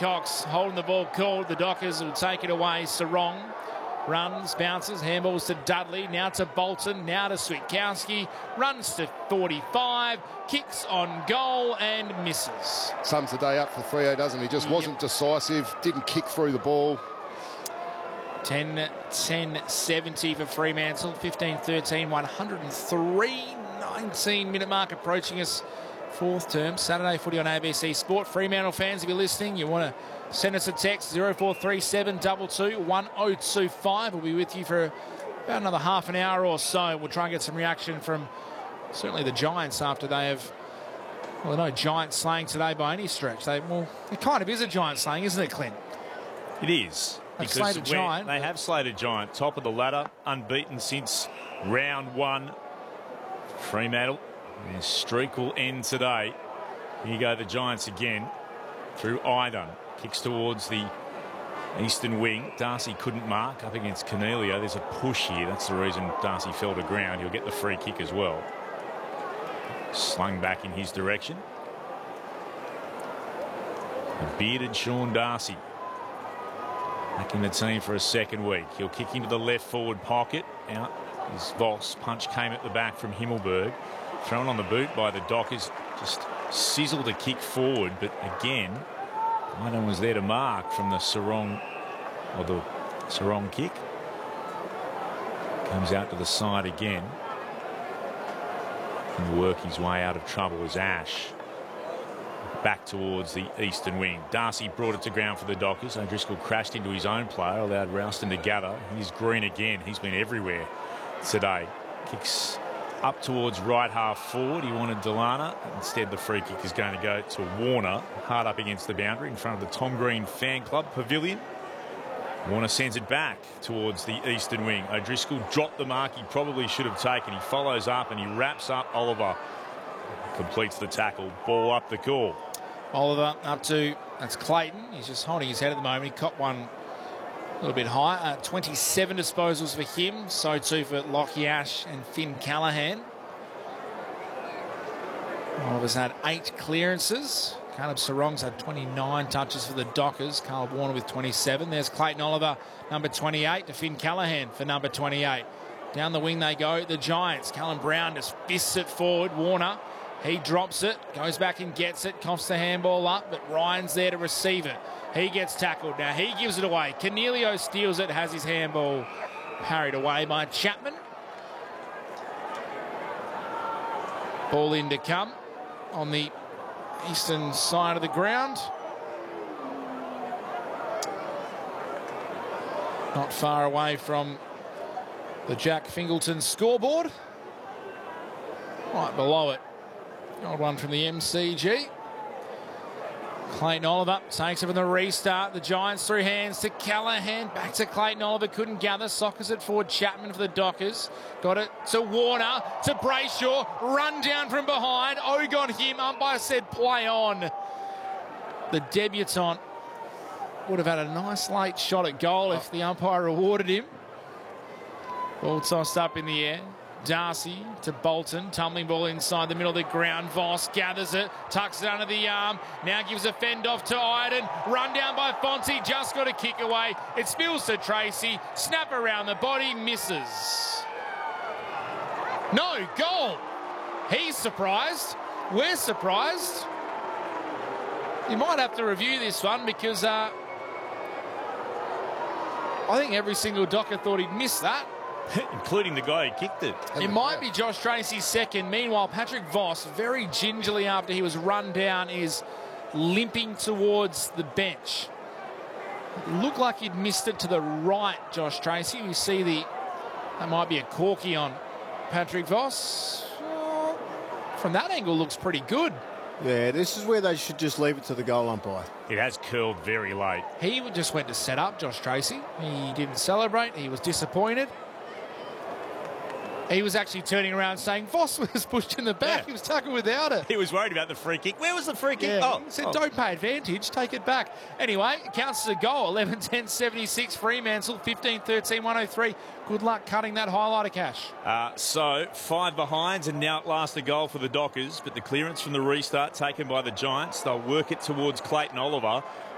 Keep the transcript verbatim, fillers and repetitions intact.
Cox holding the ball called. The Dockers will take it away. Sarong runs, bounces, handballs to Dudley, now to Bolton, now to Switkowski, runs to forty-five, kicks on goal and misses. Sums the day up for Freo, doesn't he? Just wasn't yep. decisive, didn't kick through the ball. ten ten seventy for Fremantle, fifteen thirteen, one hundred three, nineteen minute mark approaching us. Fourth term, Saturday footy on A B C Sport. Fremantle fans, if you're listening, you want to send us a text, zero four three seven two two one zero two five. We'll be with you for about another half an hour or so. We'll try and get some reaction from certainly the Giants after they have, well, no Giant slaying today by any stretch. They, well, it kind of is a Giant slaying, isn't it, Clint? It is. They've slayed a Giant. They have slayed a Giant. Top of the ladder, unbeaten since round one. Fremantle. Their streak will end today. Here you go, the Giants again. Through Idun. Kicks towards the eastern wing. Darcy couldn't mark up against Cornelio. There's a push here. That's the reason Darcy fell to ground. He'll get the free kick as well. Slung back in his direction. The bearded Sean Darcy. Back in the team for a second week. He'll kick into the left forward pocket. Out his Voss. Punch came at the back from Himmelberg. Thrown on the boot by the Dockers. Just sizzled a kick forward, but again, Idun was there to mark from the Sarong, or the Sarong kick. Comes out to the side again. And work his way out of trouble as Ash. Back towards the eastern wing. Darcy brought it to ground for the Dockers. O'Driscoll crashed into his own player, allowed Ralston to gather. He's Green again. He's been everywhere today. Kicks up towards right half forward. He wanted Delana. Instead, the free kick is going to go to Warner. Hard up against the boundary in front of the Tom Green fan club pavilion. Warner sends it back towards the eastern wing. O'Driscoll dropped the mark he probably should have taken. He follows up and he wraps up Oliver. Completes the tackle. Ball up the call. Oliver up to, that's Clayton. He's just holding his head at the moment. He caught one a little bit high. Uh, twenty-seven disposals for him. So too for Lockie Ash and Finn Callaghan. Oliver's had eight clearances. Caleb Sarong's had twenty-nine touches for the Dockers. Carl Warner with twenty-seven. There's Clayton Oliver, number twenty-eight, to Finn Callaghan for number twenty-eight. Down the wing they go, the Giants. Callum Brown just fists it forward. Warner, he drops it, goes back and gets it, coughs the handball up, but Ryan's there to receive it. He gets tackled. Now he gives it away. Cornelio steals it, has his handball parried away by Chapman. Ball in to come on the eastern side of the ground. Not far away from the Jack Fingleton scoreboard. Right below it. Old one from the M C G. Clayton Oliver takes it from the restart. The Giants through hands to Callaghan. Back to Clayton Oliver. Couldn't gather. Sockers it forward. Chapman for the Dockers. Got it to Warner. To Brayshaw. Run down from behind. Ogon him. Umpire said play on. The debutant would have had a nice late shot at goal if the umpire rewarded him. Ball tossed up in the air. Darcy to Bolton, tumbling ball inside the middle of the ground. Voss gathers it, tucks it under the arm, now gives a fend off to Iden. Run down by Fonzie, just got a kick away. It spills to Tracy, snap around the body, misses. No, goal. He's surprised. We're surprised. You might have to review this one because uh, I think every single Docker thought he'd missed that. Including the guy who kicked it. It might be Josh Tracy's second. Meanwhile, Patrick Voss, very gingerly after he was run down, is limping towards the bench. It looked like he'd missed it to the right, Josh Tracy. You see the, that might be a corky on Patrick Voss. Well, from that angle, looks pretty good. Yeah, this is where they should just leave it to the goal umpire. It has curled very late. He just went to set up, Josh Tracy. He didn't celebrate. He was disappointed. He was actually turning around saying Voss was pushed in the back. Yeah. He was tackled without it. He was worried about the free kick. Where was the free kick? Yeah. Oh, he said, oh. don't pay advantage, take it back. Anyway, it counts as a goal. eleven ten seventy-six Fremantle, fifteen thirteen one oh three. Good luck cutting that highlighter, Cash. Uh, so, five behinds, and now at last a goal for the Dockers. But the clearance from the restart taken by the Giants. They'll work it towards Clayton Oliver.